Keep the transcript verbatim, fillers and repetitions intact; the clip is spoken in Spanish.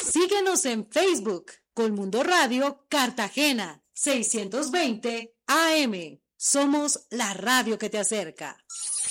Síguenos en Facebook, Colmundo Radio Cartagena, seiscientos veinte A M. Somos la radio que te acerca.